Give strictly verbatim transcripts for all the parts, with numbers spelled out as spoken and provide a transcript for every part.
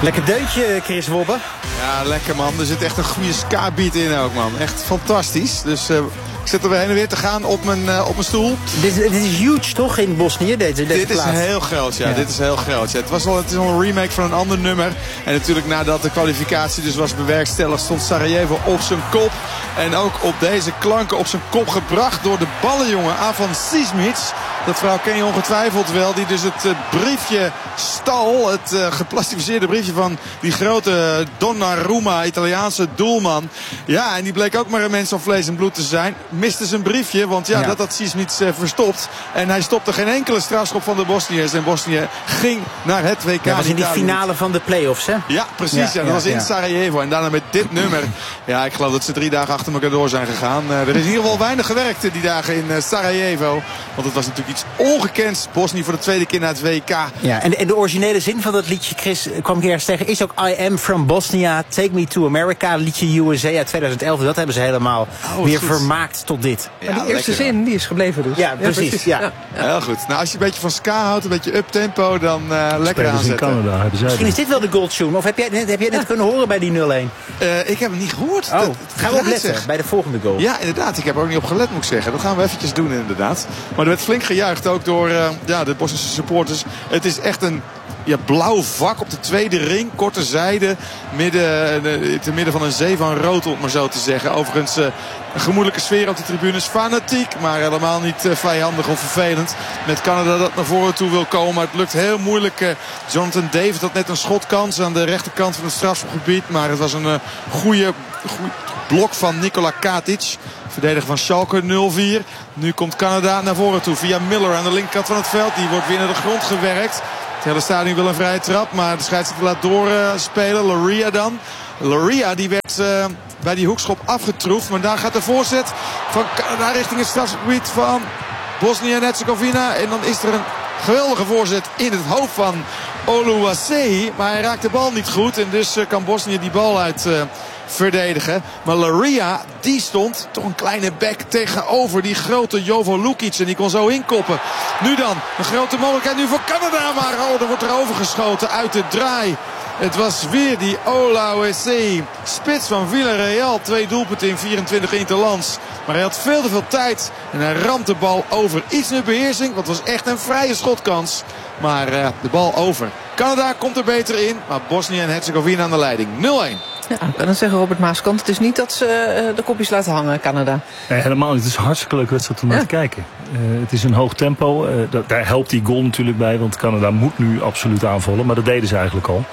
Lekker deuntje, Chris Wobbe. Ja, lekker man. Er zit echt een goede ska-beat in ook, man. Echt fantastisch. Dus uh, ik zit er weer heen en weer te gaan op mijn, uh, op mijn stoel. Dit, dit is huge, toch, in Bosnië, deze, deze Dit plaat? is heel groot, ja. ja. Dit is heel groot. Ja. Het, was al, het is al een remake van een ander nummer. En natuurlijk nadat de kwalificatie dus was bewerkstelligd, stond Sarajevo op zijn kop. En ook op deze klanken op zijn kop gebracht door de ballenjongen Avan Sismic. Dat vrouw ken je ongetwijfeld wel. Die dus het uh, briefje stal. Het uh, geplastificeerde briefje van die grote Donnarumma, Italiaanse doelman. Ja, en die bleek ook maar een mens van vlees en bloed te zijn. Miste zijn briefje, want ja, ja. dat had Sismic uh, verstopt. En hij stopte geen enkele strafschop van de Bosniërs. En Bosnië ging naar het W K. Dat was in die finale van de play-offs, hè? Ja, precies. Ja, ja, dat ja, was in ja. Sarajevo. En daarna met dit nummer. Ja, ik geloof dat ze drie dagen achter elkaar door zijn gegaan. Uh, er is in ieder geval weinig gewerkt die dagen in uh, Sarajevo. Want het was natuurlijk iets ongekends. Bosnië voor de tweede keer naar het W K. Ja, en, en de originele zin van dat liedje, Chris, kwam ik ergens tegen, is ook I am from Bosnia, take me to America. Liedje U S A uit twintig elf. Dat hebben ze helemaal oh, weer goed. vermaakt tot dit. Ja, die eerste lekker, zin, die is gebleven dus. Ja, precies. Ja, precies. Ja. Ja. Ja. Heel goed. Nou, als je een beetje van ska houdt, een beetje uptempo, dan uh, lekker aanzetten. In Canada, hebben zij Misschien is dit wel de gold tune. Of heb jij net, heb jij net ja. kunnen horen bij die nul een? Uh, ik heb het niet gehoord. Oh, dat, gaan we opletten bij de volgende goal. Ja, inderdaad. Ik heb er ook niet op gelet, moet ik zeggen. Dat gaan we eventjes doen, inderdaad. Maar er werd flink gejuicht ook door uh, ja, de Bosnische supporters. Het is echt een ja, blauw vak op de tweede ring. Korte zijde. Midden, uh, te midden van een zee van rood, om het maar zo te zeggen. Overigens uh, een gemoedelijke sfeer op de tribunes. Fanatiek, maar helemaal niet uh, vijandig of vervelend. Met Canada dat naar voren toe wil komen. Maar het lukt heel moeilijk. Uh, Jonathan David had net een schotkans aan de rechterkant van het strafschopgebied. Maar het was een uh, goede, goede blok van Nikola Katic. Verdediger van Schalke nul vier. Nu komt Canada naar voren toe via Miller aan de linkerkant van het veld. Die wordt weer naar de grond gewerkt. Het hele stadion wil een vrije trap, maar de scheidsrechter laat doorspelen. Uh, Loria dan. Loria die werd uh, bij die hoekschop afgetroefd. Maar daar gaat de voorzet van Canada richting het strafgebied van Bosnië en Herzegovina. En dan is er een geweldige voorzet in het hoofd van Oluwasehi. Maar hij raakt de bal niet goed. En dus uh, kan Bosnië die bal uit uh, verdedigen. Maar Loria, die stond toch een kleine bek tegenover die grote Jovo Lukic. En die kon zo inkoppen. Nu dan, een grote mogelijkheid nu voor Canada. Maar oh, er wordt er overgeschoten uit de draai. Het was weer die Oluwasehi, spits van Villarreal. Twee doelpunten in vierentwintig interlands. Maar hij had veel te veel tijd. En hij ramt de bal over. Iets meer beheersing, want het was echt een vrije schotkans. Maar uh, de bal over. Canada komt er beter in. Maar Bosnië en Herzegovina aan de leiding. nul een. Ja, ik kan het zeggen, Robert Maaskant. Het is niet dat ze uh, de kopjes laten hangen, Canada. Nee, helemaal niet. Het is een hartstikke leuk wedstrijd om naar ja. te kijken. Uh, het is een hoog tempo. Uh, dat, daar helpt die goal natuurlijk bij. Want Canada moet nu absoluut aanvallen. Maar dat deden ze eigenlijk al.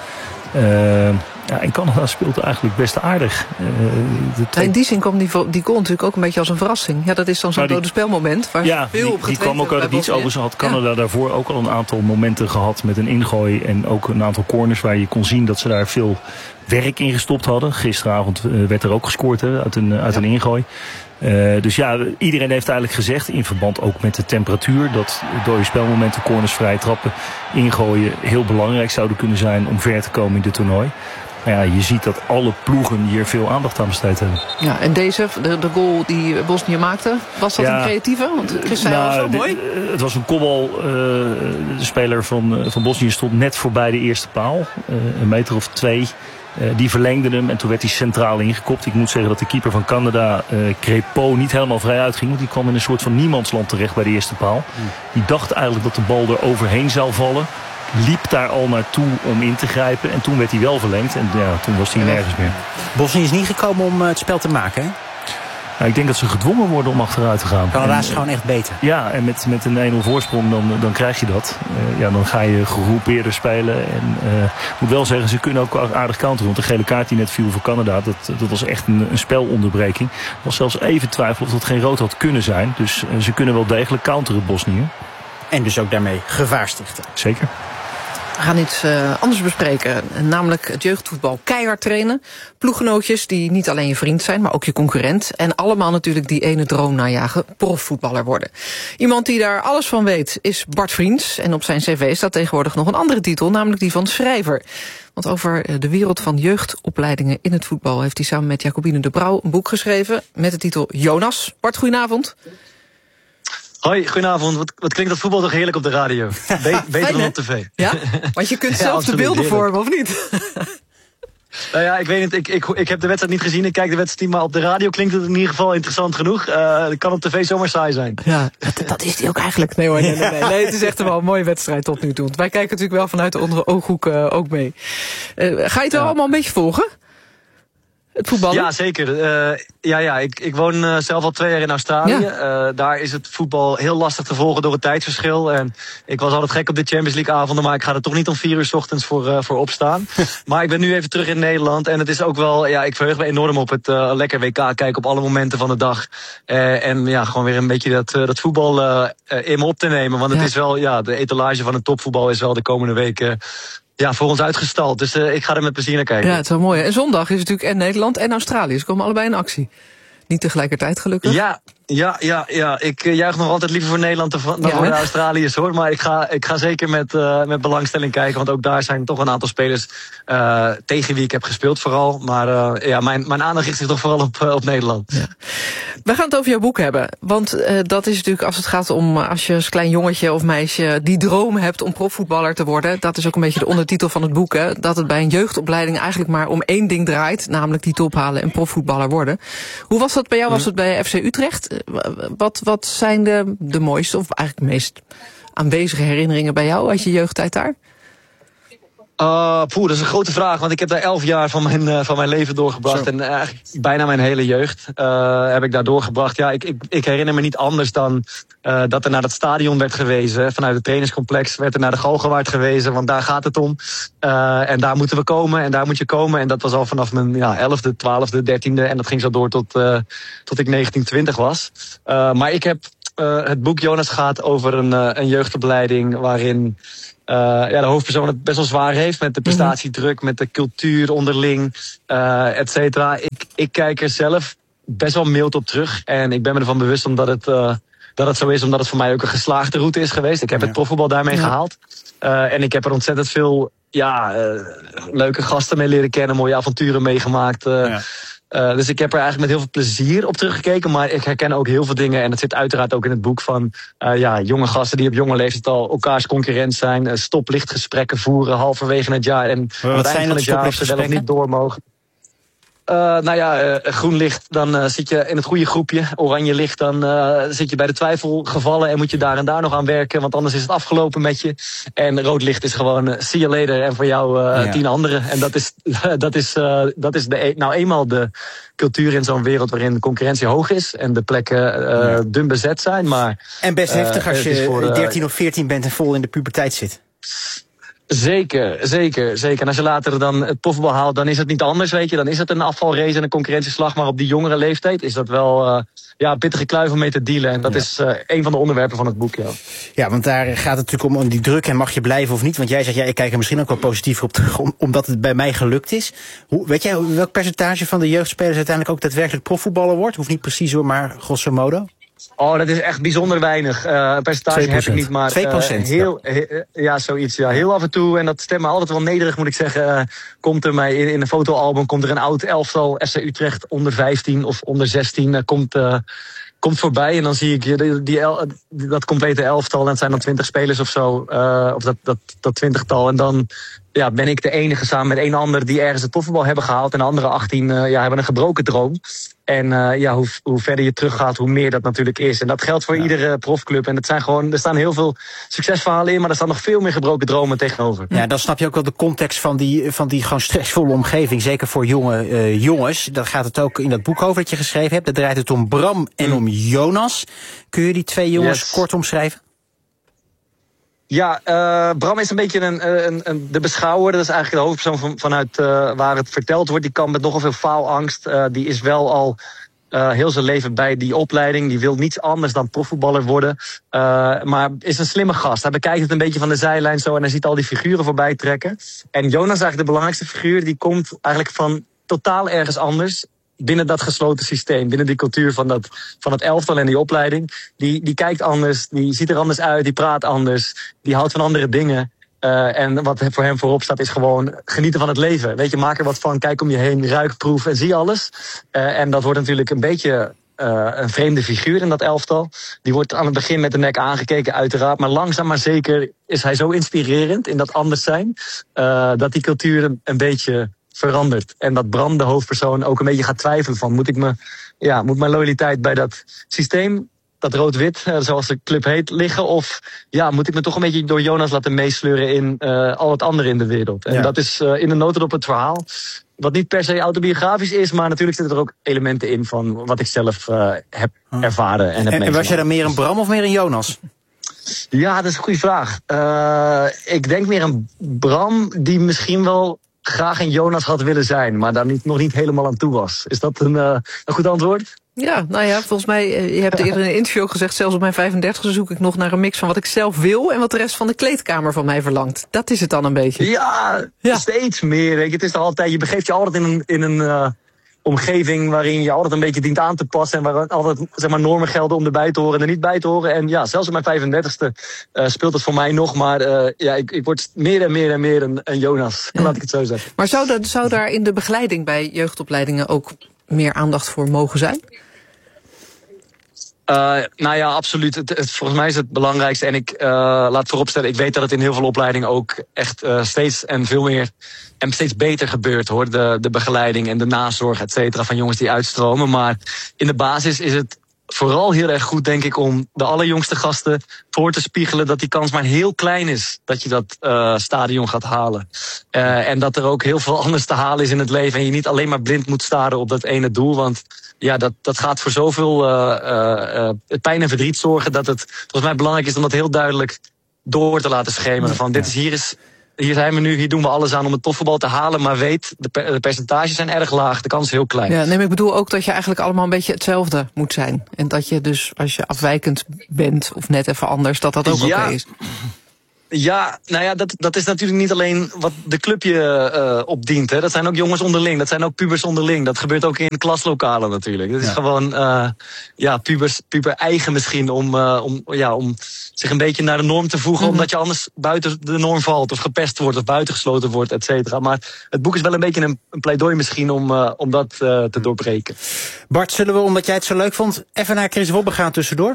Uh, ja, en Canada speelt eigenlijk best aardig. Uh, de twee... In die zin kwam die, die goal natuurlijk ook een beetje als een verrassing. Ja, dat is dan zo'n nou, dode spelmoment. Waar ja, veel die, op die kwam ook uit het niets. Overigens had Canada ja. daarvoor ook al een aantal momenten gehad met een ingooi. En ook een aantal corners waar je kon zien dat ze daar veel werk in gestopt hadden. Gisteravond uh, werd er ook gescoord hè, uit, een, uit ja. een ingooi. Uh, dus ja, iedereen heeft eigenlijk gezegd, in verband ook met de temperatuur, dat dode spelmomenten, corners, vrije trappen, ingooien heel belangrijk zouden kunnen zijn om ver te komen in dit toernooi. Maar ja, je ziet dat alle ploegen hier veel aandacht aan besteed hebben. Ja, en deze, de, de goal die Bosnië maakte, was dat ja, een creatieve? Want Chris zei nou, al zo mooi. De, het was een kopbal. Uh, de speler van, uh, van Bosnië stond net voorbij de eerste paal. Uh, een meter of twee. Uh, die verlengde hem en toen werd hij centraal ingekopt. Ik moet zeggen dat de keeper van Canada, uh, Crépeau, niet helemaal vrij uitging. Want die kwam in een soort van niemandsland terecht bij de eerste paal. Mm. Die dacht eigenlijk dat de bal er overheen zou vallen. Liep daar al naartoe om in te grijpen. En toen werd hij wel verlengd. En ja, toen was hij nergens meer. Bosnië is niet gekomen om uh, het spel te maken, hè? Nou, ik denk dat ze gedwongen worden om achteruit te gaan. Canada is gewoon echt beter. Ja, en met, met een een nul voorsprong dan, dan krijg je dat. Uh, ja, dan ga je gegroepeerder spelen. En uh, ik moet wel zeggen, ze kunnen ook aardig counteren. Want de gele kaart die net viel voor Canada, dat, dat was echt een, een spelonderbreking. Er was zelfs even twijfel of dat geen rood had kunnen zijn. Dus uh, ze kunnen wel degelijk counteren, Bosnië. En dus ook daarmee gevaar stichten. Zeker. We gaan iets uh, anders bespreken, namelijk het jeugdvoetbal keihard trainen. Ploeggenootjes die niet alleen je vriend zijn, maar ook je concurrent. En allemaal natuurlijk die ene droom najagen, profvoetballer worden. Iemand die daar alles van weet is Bart Vriends. En op zijn cv staat tegenwoordig nog een andere titel, namelijk die van schrijver. Want over de wereld van jeugdopleidingen in het voetbal heeft hij samen met Jacobine de Brouw een boek geschreven met de titel Jonas. Bart, goedenavond. Hoi, goedenavond. Wat, wat klinkt dat voetbal toch heerlijk op de radio? Be- beter dan op tv. Ja? Want je kunt Ja, zelf absoluut, de beelden heerlijk. vormen, of niet? Nou ja, ik weet niet. Ik, ik, ik heb de wedstrijd niet gezien. Ik kijk de wedstrijd niet. Maar op de radio klinkt het in ieder geval interessant genoeg. Uh, het kan op tv zomaar saai zijn. Ja, dat, dat is die ook eigenlijk. Nee hoor, nee, nee, nee. nee het is echt wel een mooie wedstrijd tot nu toe. Want wij kijken natuurlijk wel vanuit onze ooghoek uh, ook mee. Uh, ga je het wel Ja. allemaal een beetje volgen? Het voetballen? Ja, zeker. Uh, ja, ja, ik, ik woon uh, zelf al twee jaar in Australië. Ja. Uh, daar is het voetbal heel lastig te volgen door het tijdsverschil. En ik was altijd gek op de Champions League avonden, maar ik ga er toch niet om vier uur 's ochtends voor, uh, voor opstaan. Maar ik ben nu even terug in Nederland. En het is ook wel, ja, ik verheug me enorm op het uh, lekker W K kijken op alle momenten van de dag. Uh, en ja, gewoon weer een beetje dat, uh, dat voetbal uh, uh, in me op te nemen. Want het Ja. is wel, ja, de etalage van het topvoetbal is wel de komende weken ja, voor ons uitgestald. Dus uh, ik ga er met plezier naar kijken. Ja, het is wel mooi. En zondag is natuurlijk en Nederland en Australië. Ze komen allebei in actie. Niet tegelijkertijd gelukkig. Ja, ja, ja, ja. Ik uh, juich nog altijd liever voor Nederland dan Ja, voor hè? de Australiërs, hoor. Maar ik ga, ik ga zeker met, uh, met belangstelling kijken. Want ook daar zijn toch een aantal spelers uh, tegen wie ik heb gespeeld vooral. Maar uh, ja, mijn, mijn aandacht richt zich toch vooral op, uh, op Nederland. Ja. We gaan het over jouw boek hebben. Want uh, dat is natuurlijk als het gaat om uh, als je als klein jongetje of meisje die droom hebt om profvoetballer te worden. Dat is ook een beetje de ondertitel van het boek. Hè, dat het bij een jeugdopleiding eigenlijk maar om één ding draait. Namelijk die top halen en profvoetballer worden. Hoe was dat bij jou? Was het bij F C Utrecht? Wat, wat zijn de, de mooiste of eigenlijk de meest aanwezige herinneringen bij jou uit je jeugdtijd daar? Uh, poeh, dat is een grote vraag, want ik heb daar elf jaar van mijn, uh, van mijn leven doorgebracht. Zo. En eigenlijk bijna mijn hele jeugd uh, heb ik daar doorgebracht. Ja, ik, ik, ik herinner me niet anders dan uh, dat er naar het stadion werd gewezen. Vanuit het trainingscomplex werd er naar de Galgenwaard gewezen, want daar gaat het om. Uh, en daar moeten we komen en daar moet je komen. En dat was al vanaf mijn ja, elfde, twaalfde, dertiende. En dat ging zo door tot, uh, tot ik negentien, twintig was. Uh, maar ik heb uh, het boek Jonas gaat over een, uh, een jeugdopleiding waarin Uh, ja, de hoofdpersoon het best wel zwaar heeft met de prestatiedruk, met de cultuur onderling, uh, et cetera. Ik, ik kijk er zelf best wel mild op terug. En ik ben me ervan bewust omdat het, uh, dat het zo is, omdat het voor mij ook een geslaagde route is geweest. Ik heb Ja. het profvoetbal daarmee Ja. gehaald. Uh, en ik heb er ontzettend veel ja, uh, leuke gasten mee leren kennen, mooie avonturen meegemaakt. Uh, Ja. Uh, dus ik heb er eigenlijk met heel veel plezier op teruggekeken. Maar ik herken ook heel veel dingen. En dat zit uiteraard ook in het boek van uh, ja, jonge gasten die op jonge leeftijd al elkaars concurrent zijn. Uh, stoplichtgesprekken voeren halverwege het jaar. En aan het zijn eind dat van het jaar of ze wel of stoplichtgesprekken? niet door mogen. Uh, nou ja, uh, groen licht, dan uh, zit je in het goede groepje. Oranje licht, dan uh, zit je bij de twijfel gevallen en moet je daar en daar nog aan werken. Want anders is het afgelopen met je. En rood licht is gewoon uh, see you later en voor jou uh, Ja. tien anderen. En dat is, dat is, uh, dat is de, nou eenmaal de cultuur in zo'n wereld waarin de concurrentie hoog is. En de plekken uh, Ja. dun bezet zijn. Maar En best Uh, heftig als het is je voor, uh, dertien of veertien bent en vol in de puberteit zit. Zeker, zeker, zeker. En als je later dan het profvoetbal haalt, dan is het niet anders, weet je. Dan is het een afvalrace en een concurrentieslag. Maar op die jongere leeftijd is dat wel uh, ja, een pittige kluif om mee te dealen. En dat Ja. is uh, een van de onderwerpen van het boek, ja. Ja, want daar gaat het natuurlijk om, om die druk en mag je blijven of niet. Want jij zegt, ja, ik kijk er misschien ook wel positiever op terug, om, omdat het bij mij gelukt is. Hoe, weet jij welk percentage van de jeugdspelers uiteindelijk ook daadwerkelijk profvoetballer wordt? Hoeft niet precies hoor, maar grosso modo. Oh, dat is echt bijzonder weinig. Uh, een percentage twee heb ik procent. niet, maar twee procent, uh, heel, he- ja, zoiets. Ja, heel af en toe, en dat stemt me altijd wel nederig, moet ik zeggen. Uh, komt er mij in, in een fotoalbum komt er een oud elftal F C Utrecht onder vijftien of onder zestien. Uh, komt, uh, komt voorbij en dan zie ik die, die el, die, dat complete elftal. En het zijn dan twintig spelers of zo, uh, of dat, dat, dat twintigtal. En dan ja, ben ik de enige samen met één ander die ergens het profvoetbal hebben gehaald. En de andere achttien uh, ja, hebben een gebroken droom. En uh, ja, hoe, hoe verder je teruggaat, hoe meer dat natuurlijk is. En dat geldt voor Ja. iedere profclub. En het zijn gewoon, er staan heel veel succesverhalen in, maar er staan nog veel meer gebroken dromen tegenover. Ja, dan snap je ook wel de context van die, van die gewoon stressvolle omgeving. Zeker voor jonge uh, jongens. Daar gaat het ook in dat boek over dat je geschreven hebt. Daar draait het om Bram en om Jonas. Kun je die twee jongens Yes. kort omschrijven? Ja, uh, Bram is een beetje een, een, een, de beschouwer. Dat is eigenlijk de hoofdpersoon van, vanuit uh, waar het verteld wordt. Die kan met nogal veel faalangst. Uh, die is wel al uh, heel zijn leven bij die opleiding. Die wil niets anders dan profvoetballer worden. Uh, maar is een slimme gast. Hij bekijkt het een beetje van de zijlijn zo. En hij ziet al die figuren voorbij trekken. En Jonas is eigenlijk de belangrijkste figuur. Die komt eigenlijk van totaal ergens anders. Binnen dat gesloten systeem, binnen die cultuur van, dat, van het elftal en die opleiding. Die, die kijkt anders, die ziet er anders uit, die praat anders. Die houdt van andere dingen. Uh, en wat voor hem voorop staat is gewoon genieten van het leven. Weet je, maak er wat van, kijk om je heen, ruik, proef en zie alles. Uh, en dat wordt natuurlijk een beetje uh, een vreemde figuur in dat elftal. Die wordt aan het begin met de nek aangekeken, uiteraard. Maar langzaam maar zeker is hij zo inspirerend in dat anders zijn, uh, dat die cultuur een, een beetje verandert. En dat Bram, de hoofdpersoon, ook een beetje gaat twijfelen van, moet ik me, ja, moet mijn loyaliteit bij dat systeem, dat rood-wit, uh, zoals de club heet, liggen? Of ja, moet ik me toch een beetje door Jonas laten meesleuren in uh, al het andere in de wereld? En ja. dat is uh, in de notendop het verhaal. Wat niet per se autobiografisch is, maar natuurlijk zitten er ook elementen in van wat ik zelf uh, heb ervaren. En, heb en, en was jij dan meer een Bram of meer een Jonas? Ja, dat is een goede vraag. Uh, ik denk meer een Bram die misschien wel graag een Jonas had willen zijn, maar daar niet, nog niet helemaal aan toe was. Is dat een, uh, een goed antwoord? Ja, nou ja, volgens mij, je hebt eerder in een interview ook gezegd, zelfs op mijn vijfendertigste zoek ik nog naar een mix van wat ik zelf wil en wat de rest van de kleedkamer van mij verlangt. Dat is het dan een beetje. Ja, ja. steeds meer. Weet je. Het is toch altijd, je begeeft je altijd in een, in een uh, omgeving waarin je altijd een beetje dient aan te passen en waar altijd zeg maar, normen gelden om erbij te horen en er niet bij te horen. En ja, zelfs op mijn vijfendertigste uh, speelt het voor mij nog, maar uh, ja, ik, ik word meer en meer en meer een, een Jonas, ja. laat ik het zo zeggen. Maar zou, dat, zou daar in de begeleiding bij jeugdopleidingen ook meer aandacht voor mogen zijn? Uh, nou ja, absoluut. Het, het, volgens mij is het belangrijkste. En ik uh, laat vooropstellen, ik weet dat het in heel veel opleidingen ook echt uh, steeds en veel meer en steeds beter gebeurt, hoor. De, de begeleiding en de nazorg, et cetera, van jongens die uitstromen. Maar in de basis is het vooral heel erg goed, denk ik, om de allerjongste gasten voor te spiegelen dat die kans maar heel klein is dat je dat uh, stadion gaat halen. Uh, en dat er ook heel veel anders te halen is in het leven en je niet alleen maar blind moet staren op dat ene doel, want ja, dat, dat gaat voor zoveel uh, uh, uh, pijn en verdriet zorgen dat het volgens mij belangrijk is om dat heel duidelijk door te laten schemeren. Van dit is hier is Hier zijn we nu, hier doen we alles aan om het topvoetbal te halen. Maar weet, de, per, de percentages zijn erg laag, de kans is heel klein. Ja, nee, maar ik bedoel ook dat je eigenlijk allemaal een beetje hetzelfde moet zijn. En dat je dus, als je afwijkend bent of net even anders, dat dat ook ja. oké okay is. Ja, nou ja, dat, dat is natuurlijk niet alleen wat de club je uh, opdient. Hè. Dat zijn ook jongens onderling, dat zijn ook pubers onderling. Dat gebeurt ook in klaslokalen natuurlijk. Dat is ja. gewoon uh, ja, pubers, puber eigen misschien om, uh, om, ja, om zich een beetje naar de norm te voegen. Mm-hmm. Omdat je anders buiten de norm valt of gepest wordt of buitengesloten wordt, et cetera. Maar het boek is wel een beetje een, een pleidooi misschien om, uh, om dat uh, te doorbreken. Bart, zullen we, omdat jij het zo leuk vond, even naar Chris Wobbe gaan tussendoor?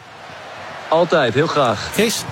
Altijd, heel graag. Chris?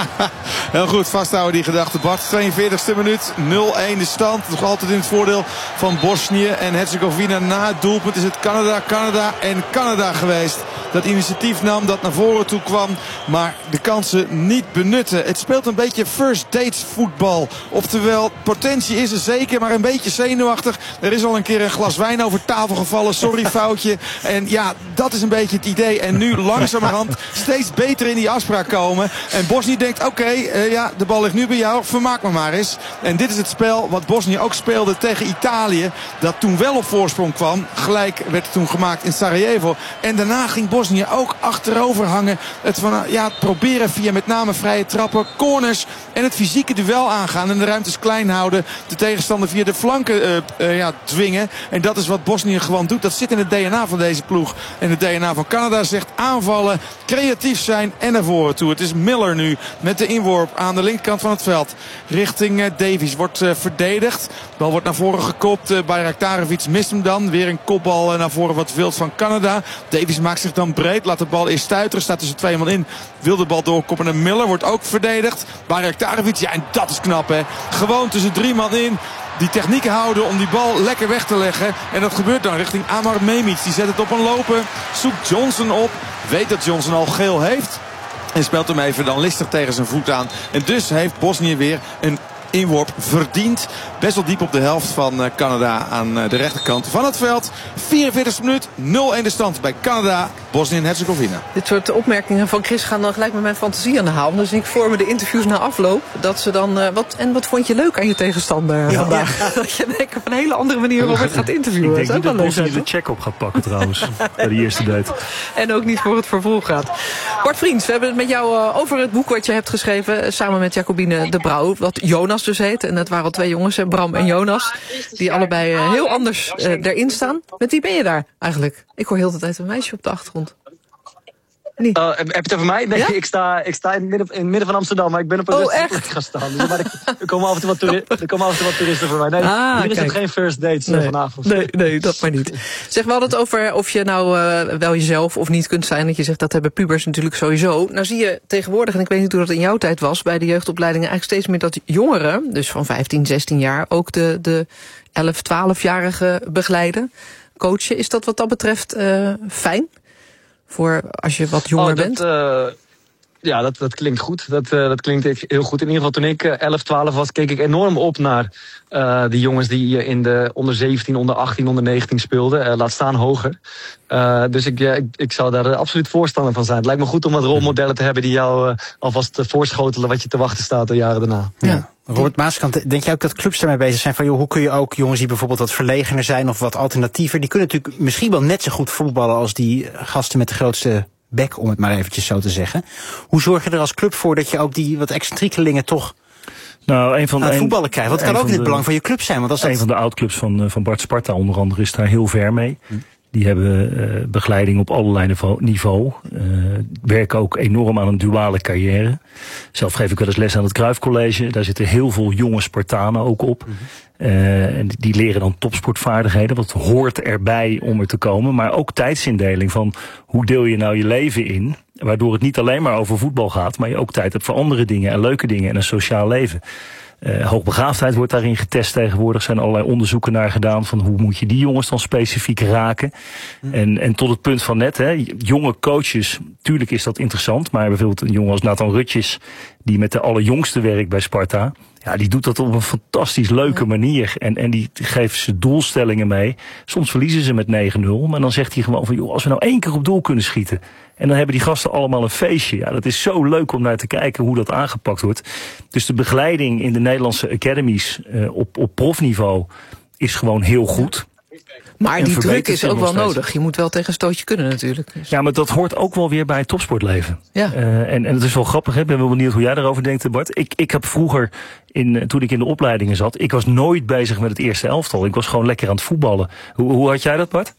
Heel goed, vasthouden die gedachte. Bart, tweeënveertigste minuut, nul-een de stand. Nog altijd in het voordeel van Bosnië en Herzegovina. Na het doelpunt is het Canada, Canada en Canada geweest. Dat initiatief nam, dat naar voren toe kwam, maar de kansen niet benutten. Het speelt een beetje first dates voetbal. Oftewel, potentie is er zeker, maar een beetje zenuwachtig. Er is al een keer een glas wijn over tafel gevallen. Sorry, foutje. En ja, dat is een beetje het idee. En nu langzamerhand steeds beter in die afspraak komen. En Bosnië denkt, oké, okay, uh, ja, de bal ligt nu bij jou. Vermaak me maar eens. En dit is het spel wat Bosnië ook speelde tegen Italië. Dat toen wel op voorsprong kwam. Gelijk werd het toen gemaakt in Sarajevo. En daarna ging Bosnië ook achterover hangen. Het, van, ja, het proberen via met name vrije trappen, corners en het fysieke duel aangaan. En de ruimtes klein houden. De tegenstander via de flanken uh, uh, ja, dwingen. En dat is wat Bosnië gewoon doet. Dat zit in het D N A van deze ploeg. En het D N A van Canada zegt aanvallen, creatief zijn en naar voren toe. Het is Miller nu met de inworp aan de linkerkant van het veld. Richting uh, Davies. Wordt uh, verdedigd. De bal wordt naar voren gekopt. Uh, Bayraktarovic mist hem dan. Weer een kopbal uh, naar voren wat wild van Canada. Davies maakt zich dan breed. Laat de bal eerst stuiteren. Staat tussen twee man in. Wil de bal doorkoppen naar Miller. Wordt ook verdedigd. Bayraktarovic. Ja, en dat is knap, hè. Gewoon tussen drie man in. Die technieken houden om die bal lekker weg te leggen. En dat gebeurt dan richting Amar Memic. Die zet het op een lopen. Zoekt Johnson op. Weet dat Johnson al geel heeft. En speelt hem even dan listig tegen zijn voet aan. En dus heeft Bosnië weer een inworp verdiend. Best wel diep op de helft van Canada aan de rechterkant van het veld. vierenveertigste minuut, nul-een de stand bij Canada, Bosnië en Herzegovina. Dit soort opmerkingen van Chris gaan dan gelijk met mijn fantasie aan de haal. Dus ik voor me de interviews na afloop. Dat ze dan, uh, wat, en wat vond je leuk aan je tegenstander ja, vandaag? Ja. Dat je denkt op een hele andere manier Robert gaat interviewen. Ik denk dat niet dat Bosnië de check op gaat pakken trouwens. Bij de eerste date. En ook niet voor het vervolg gaat. Bart Vriends, we hebben het met jou uh, over het boek wat je hebt geschreven. Uh, samen met Jacobine de Brouw. Wat Jonas dus heet. En het waren al twee jongens, Bram en Jonas. Die allebei uh, heel anders uh, erin staan. Met wie ben je daar eigenlijk? Ik hoor heel de tijd een meisje op de achtergrond. Niet? Uh, heb je het over mij? Nee, ja? ik, sta, ik sta in het midden, in het midden van Amsterdam, maar ik ben op een oh, restaurant gaan staan. Dus, maar ik, er, komen af en toe wat toeri- er komen af en toe wat toeristen voor mij. Nee, ah, hier is het geen first dates nee, vanavond. Nee, nee, dat maar niet. Zeg, we hadden het over of je nou uh, wel jezelf of niet kunt zijn. Dat je zegt, dat hebben pubers natuurlijk sowieso. Nou zie je tegenwoordig, en ik weet niet hoe dat in jouw tijd was, bij de jeugdopleidingen eigenlijk steeds meer dat jongeren, dus van vijftien, zestien jaar, ook de, de elf, twaalfjarigen begeleiden, coachen. Is dat wat dat betreft uh, fijn? Voor als je wat jonger oh, dat, bent? Uh, ja, dat, dat klinkt goed. Dat, uh, dat klinkt heel goed. In ieder geval toen ik uh, elf, twaalf was, keek ik enorm op naar uh, die jongens die in de onder zeventien, onder achttien, onder negentien speelden. Uh, laat staan hoger. Uh, dus ik, uh, ik, ik zou daar absoluut voorstander van zijn. Het lijkt me goed om wat rolmodellen te hebben die jou uh, alvast uh, voorschotelen wat je te wachten staat de jaren daarna. Ja. Ja. Robert Maaskant, denk jij ook dat clubs daarmee bezig zijn van joh, hoe kun je ook jongens die bijvoorbeeld wat verlegener zijn of wat alternatiever, die kunnen natuurlijk misschien wel net zo goed voetballen als die gasten met de grootste bek, om het maar eventjes zo te zeggen. Hoe zorg je er als club voor dat je ook die wat excentriekelingen toch nou, een van de, aan het voetballen krijgt? Want het kan ook in het belang van je club zijn. Want als een dat... van de oud-clubs van, van Bart Sparta onder andere is daar heel ver mee. Hm. Die hebben uh, begeleiding op allerlei niveau. niveau. Uh, werken ook enorm aan een duale carrière. Zelf geef ik wel eens les aan het Cruyff College. Daar zitten heel veel jonge Spartanen ook op. Mm-hmm. Uh, en die leren dan topsportvaardigheden. Wat hoort erbij om er te komen. Maar ook tijdsindeling van hoe deel je nou je leven in. Waardoor het niet alleen maar over voetbal gaat. Maar je ook tijd hebt voor andere dingen en leuke dingen en een sociaal leven. Uh, hoogbegaafdheid wordt daarin getest tegenwoordig. Er zijn allerlei onderzoeken naar gedaan van hoe moet je die jongens dan specifiek raken. Mm. En, en tot het punt van net, hè, jonge coaches, tuurlijk is dat interessant. Maar bijvoorbeeld een jongen als Nathan Rutjes, die met de allerjongste werkt bij Sparta. Ja, die doet dat op een fantastisch leuke manier. En, en die geeft ze doelstellingen mee. Soms verliezen ze met negen nul. Maar dan zegt hij gewoon van, joh, als we nou één keer op doel kunnen schieten. En dan hebben die gasten allemaal een feestje. Ja, dat is zo leuk om naar te kijken hoe dat aangepakt wordt. Dus de begeleiding in de Nederlandse academies uh, op, op profniveau is gewoon heel goed. Maar en die druk is ook wel steeds nodig. Je moet wel tegen een stootje kunnen natuurlijk. Dus. Ja, maar dat hoort ook wel weer bij het topsportleven. Ja. Uh, en, en het is wel grappig, hè? Ik ben wel benieuwd hoe jij daarover denkt, Bart. Ik, ik heb vroeger, in, toen ik in de opleidingen zat, ik was nooit bezig met het eerste elftal. Ik was gewoon lekker aan het voetballen. Hoe, hoe had jij dat, Bart?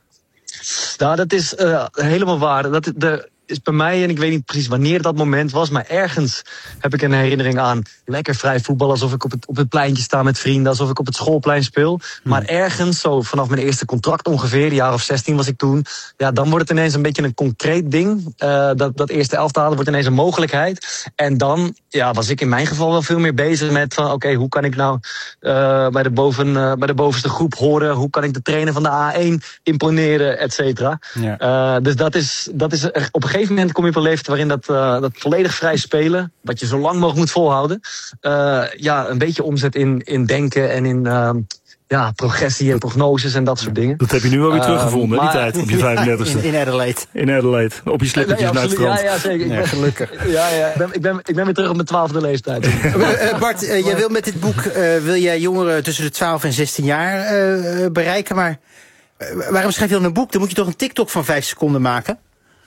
Nou, dat is uh, helemaal waar. Dat, de, is bij mij, en ik weet niet precies wanneer dat moment was, maar ergens heb ik een herinnering aan lekker vrij voetbal, alsof ik op het, op het pleintje sta met vrienden, alsof ik op het schoolplein speel. Hmm. Maar ergens, zo vanaf mijn eerste contract ongeveer, een jaar of zestien was ik toen, ja, dan wordt het ineens een beetje een concreet ding. Uh, dat, dat eerste elftal wordt ineens een mogelijkheid. En dan, ja, was ik in mijn geval wel veel meer bezig met van, oké, okay, hoe kan ik nou uh, bij, de boven, uh, bij de bovenste groep horen, hoe kan ik de trainer van de A één imponeren, et cetera. Ja. Uh, dus dat is, dat is op een gegeven Op een gegeven moment kom je op een leeftijd waarin dat, uh, dat volledig vrij spelen, wat je zo lang mogelijk moet volhouden, uh, ja, een beetje omzet in, in denken en in uh, ja, progressie en prognoses en dat soort dingen. Dat heb je nu wel weer teruggevonden, uh, maar, die tijd, op je vijfendertigste. In, in Adelaide. In Adelaide, op je slippertjes naar het strand. Ja, ja, zeker. Ik ben, ja, gelukkig. Ja, ja. Ik, ben, ik, ben, ik ben weer terug op mijn twaalfde leeftijd. uh, Bart, uh, jij wil met dit boek, uh, wil jij jongeren tussen de twaalf en zestien jaar uh, bereiken, maar uh, waarom schrijf je dan een boek? Dan moet je toch een TikTok van vijf seconden maken?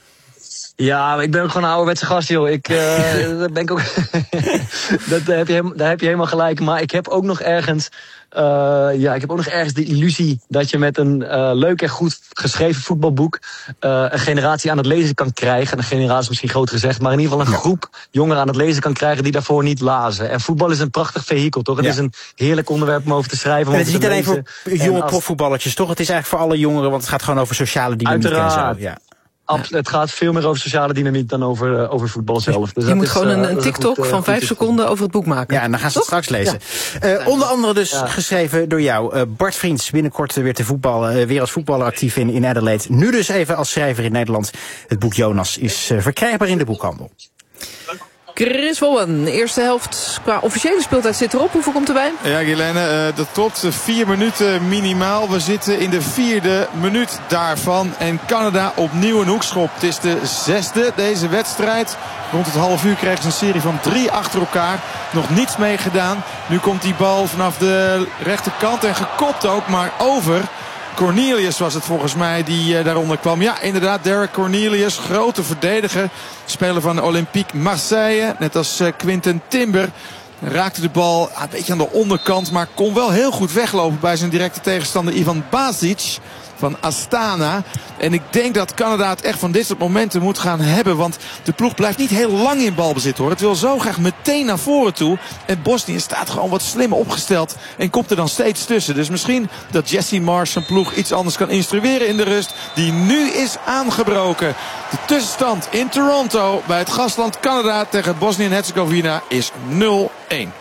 Ja, ik ben ook gewoon een ouderwetse gast, joh. Ik, uh, dat ben ik ook. dat, daar, heb je, daar heb je helemaal gelijk. Maar ik heb ook nog ergens. Uh, ja, ik heb ook nog ergens de illusie dat je met een uh, leuk en goed geschreven voetbalboek uh, een generatie aan het lezen kan krijgen. Een generatie is misschien groot gezegd, maar in ieder geval een groep jongeren aan het lezen kan krijgen die daarvoor niet lazen. En voetbal is een prachtig vehikel, toch? Het ja. is een heerlijk onderwerp om over te schrijven. En het is niet alleen voor jonge als... profvoetballertjes, toch? Het is eigenlijk voor alle jongeren, want het gaat gewoon over sociale dynamiek. Uiteraard. En zo. Ja. Ja. Het gaat veel meer over sociale dynamiek dan over, uh, over voetbal zelf. Dus je moet is, gewoon een, uh, een TikTok goed, uh, van vijf seconden over het boek maken. Ja, en dan gaan ze het straks lezen. Ja. Uh, onder andere dus ja. geschreven door jou. Uh, Bart Vriends, binnenkort weer te voetballen, uh, weer als voetballer actief in, in Adelaide. Nu dus even als schrijver in Nederland. Het boek Jonas is uh, verkrijgbaar in de boekhandel. Chris Wollen, eerste helft qua officiële speeltijd zit erop. Hoeveel komt erbij? Ja, Guilaine, uh, dat klopt. Vier minuten minimaal. We zitten in de vierde minuut daarvan. En Canada opnieuw een hoekschop. Het is de zesde deze wedstrijd. Rond het half uur kregen ze een serie van drie achter elkaar. Nog niets mee gedaan. Nu komt die bal vanaf de rechterkant en gekopt ook, maar over. Cornelius was het volgens mij die uh, daaronder kwam. Ja, inderdaad, Derek Cornelius, grote verdediger. Speler van Olympique Marseille. Net als uh, Quinten Timber. Raakte de bal een beetje aan de onderkant, maar kon wel heel goed weglopen bij zijn directe tegenstander Ivan Basic. van Astana. En ik denk dat Canada het echt van dit soort momenten moet gaan hebben. Want de ploeg blijft niet heel lang in balbezit hoor. Het wil zo graag meteen naar voren toe. En Bosnië staat gewoon wat slim opgesteld. En komt er dan steeds tussen. Dus misschien dat Jesse Marsh zijn ploeg iets anders kan instrueren in de rust. Die nu is aangebroken. De tussenstand in Toronto bij het gastland Canada tegen Bosnië en Herzegovina is nul een.